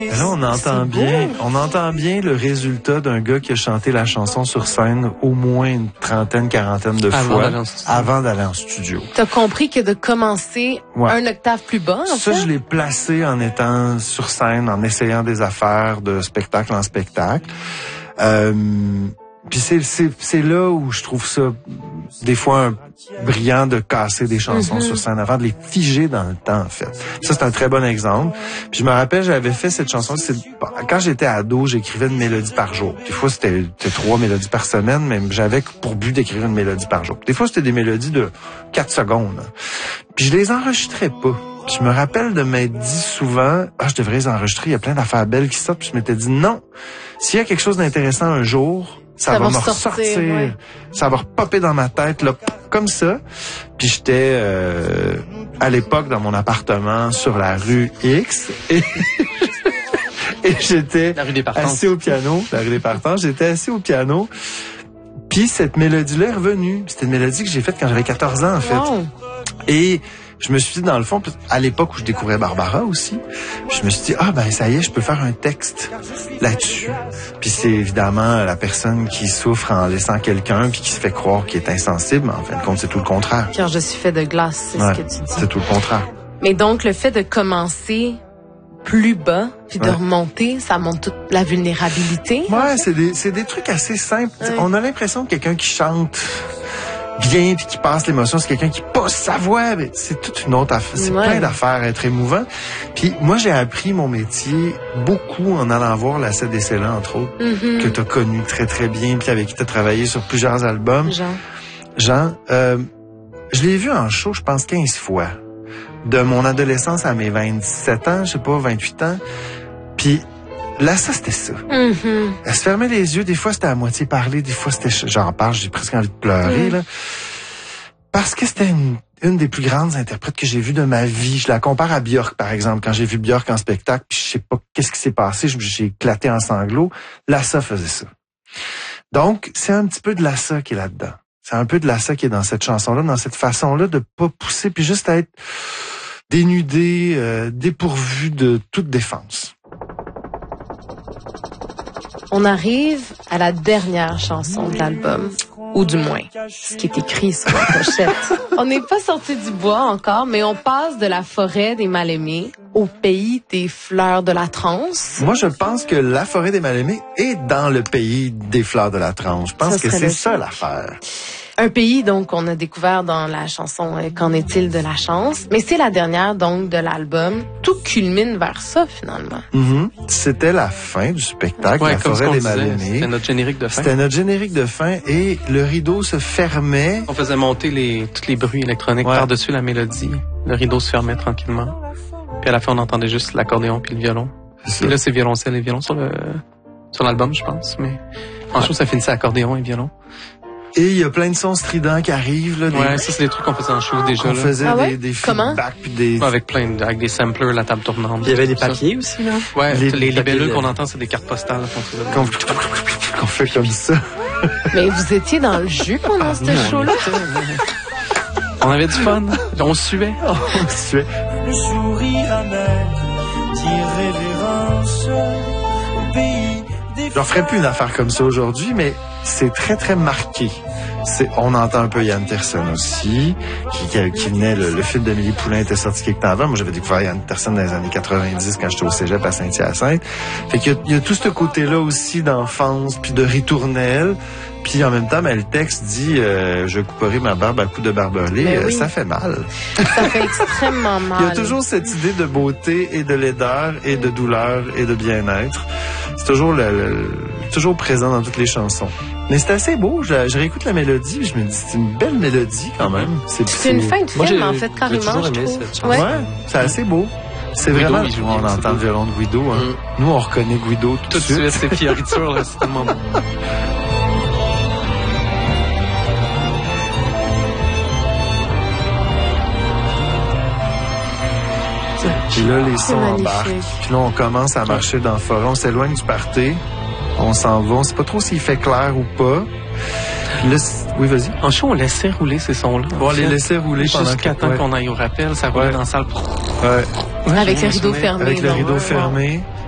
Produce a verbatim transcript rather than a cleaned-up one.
Là, on entend bien, on entend bien le résultat d'un gars qui a chanté la chanson sur scène au moins une trentaine, quarantaine de avant fois d'aller avant d'aller en studio. T'as compris que de commencer Ouais. un octave plus bas, en Ça, fait? je l'ai placé en étant sur scène, en essayant des affaires de spectacle en spectacle. Euh, Puis c'est, c'est, c'est là où je trouve ça des fois un, brillant de casser des chansons Mm-hmm. sur scène avant de les figer dans le temps, en fait. Ça, c'est un très bon exemple. Puis je me rappelle, j'avais fait cette chanson, c'est, quand j'étais ado, j'écrivais une mélodie par jour. Des fois, c'était, c'était trois mélodies par semaine, mais j'avais pour but d'écrire une mélodie par jour. Des fois, c'était des mélodies de quatre secondes. Puis je les enregistrais pas. Puis je me rappelle de m'être dit souvent, ah, je devrais les enregistrer, il y a plein d'affaires belles qui sortent. Puis je m'étais dit, non, s'il y a quelque chose d'intéressant un jour, ça, Ça va va me ressortir, ressortir. ouais. Ça va repopper dans ma tête, là, comme ça. Puis j'étais, euh, à l'époque, dans mon appartement, sur la rue X. Et, et j'étais La rue des Partances. assis au piano, la rue des Partances. J'étais assis au piano. Puis cette mélodie-là est revenue. C'était une mélodie que j'ai faite quand j'avais quatorze ans, en fait. Wow. Et je me suis dit, dans le fond, à l'époque où je découvrais Barbara aussi, je me suis dit, ah ben ça y est, je peux faire un texte là-dessus. Puis c'est évidemment la personne qui souffre en laissant quelqu'un puis qui se fait croire qu'il est insensible, mais en fin de compte, c'est tout le contraire. Car je suis fait de glace, c'est Ouais, ce que tu dis. c'est tout le contraire. Mais donc, le fait de commencer plus bas, puis de Ouais. remonter, ça montre toute la vulnérabilité. Ouais, c'est des, c'est des trucs assez simples. Ouais. On a l'impression que quelqu'un qui chante bien puis qui passe l'émotion, c'est quelqu'un qui pousse sa voix. Mais c'est toute une autre affaire. C'est Ouais. plein d'affaires à être émouvant. Puis moi, j'ai appris mon métier beaucoup en allant voir la C D C là, entre autres, Mhm. que tu as connu très, très bien, puis avec qui tu as travaillé sur plusieurs albums. Genre. Jean, euh, je l'ai vu en show, je pense, quinze fois. De mon adolescence à mes vingt-sept ans, je sais pas, vingt-huit ans. Puis là, ça, c'était ça. Mhm. Elle se fermait les yeux, des fois c'était à moitié parler, des fois c'était j'en parle, j'ai presque envie de pleurer, Mm. là. Parce que c'était une, une des plus grandes interprètes que j'ai vues de ma vie. Je la compare à Björk, par exemple. Quand j'ai vu Björk en spectacle, puis je sais pas qu'est-ce qui s'est passé, je- j'ai éclaté en sanglots. Lassa faisait ça. Donc, c'est un petit peu de Lassa qui est là-dedans. C'est un peu de Lassa qui est dans cette chanson-là, dans cette façon-là de pas pousser, puis juste être dénudé, euh, dépourvu de toute défense. On arrive à la dernière chanson de l'album, ou du moins, ce qui est écrit sur la pochette. On n'est pas sorti du bois encore, mais on passe de la forêt des mal-aimés au pays des fleurs de la transe. Moi, je pense que la forêt des mal-aimés est dans le pays des fleurs de la transe. Je pense Ça que serait c'est le ça cas. l'affaire. Un pays, donc, qu'on a découvert dans la chanson euh, Qu'en est-il de la chance? Mais c'est la dernière, donc, de l'album. Tout culmine vers ça, finalement. Mhm. C'était la fin du spectacle, Ouais, la comme ce forêt qu'on des disait, mal-aimés. c'était notre générique de fin. C'était notre générique de fin et le rideau se fermait. On faisait monter les, tous les bruits électroniques Ouais. par-dessus la mélodie. Le rideau se fermait tranquillement. Puis à la fin, on entendait juste l'accordéon puis le violon. C'est Et ça. là, c'est violoncelle et violon sur le sur l'album, je pense. Mais en show, ça finissait accordéon et violon. Et il y a plein de sons stridents qui arrivent, là. Des... Ouais, ça, c'est des trucs qu'on faisait en show déjà. On Là. faisait Ah ouais? des, des Comment? feedbacks puis des... Ouais, avec plein de, avec des samplers, la table tournante. Il y avait des tout ça. papiers aussi, là. Ouais, Les- les, les libellules papiers, qu'on euh, entend, c'est des cartes postales qu'on faisait. qu'on qu'on fait comme ça. Mais vous étiez dans le jus pendant ce show-là? On avait du fun. On suait. On se tuait. Le sourire amer, d'irrévérence au pays des J'en ferais plus une affaire comme ça aujourd'hui, mais c'est très, très marqué. C'est, on entend un peu Yann Tiersen aussi, qui, qui, qui venait, le, le film d'Amélie Poulain était sorti quelque temps avant. Moi, j'avais découvert Yann Tiersen dans les années quatre-vingt-dix quand j'étais au cégep à Saint-Hyacinthe. Fait qu'il y a, il y a tout ce côté-là aussi d'enfance, puis de ritournelle. Puis en même temps, ben, le texte dit euh, « Je couperai ma barbe à coups de barbelé Ben euh, oui. ça fait mal. Ça fait extrêmement mal. Il y a toujours cette idée de beauté et de laideur et de douleur et de bien-être. C'est toujours le, le- toujours présent dans toutes les chansons. Mais c'est assez beau. Je, je réécoute la mélodie et je me dis c'est une belle mélodie quand même. C'est C'est une fin de Moi, film, j'ai- en fait, j'ai carrément, toujours je aimé trouve. cette chanson. Ouais. Ouais, c'est assez beau. C'est Guido, vraiment. il joue On bien, c'est entend le beau. violon de Guido. Hein. Mm. Nous, on reconnaît Guido tout, Tout de suite, c'est fioriture, là. C'est tellement beau. Puis là, les C'est sons magnifique. embarquent. Puis là, on commence à marcher dans le forêt. On s'éloigne du party. On s'en va. On sait pas trop s'il fait clair ou pas. Puis là, c'est- oui, vas-y. En show, on laissait rouler ces sons-là. On va les laisser rouler pendant Jusqu'à que- temps ouais. qu'on aille au rappel, ça roulait Ouais. dans la salle. Ouais. Avec j'ai le rideau un souvenir. fermé. Avec le donc, rideau ouais. fermé.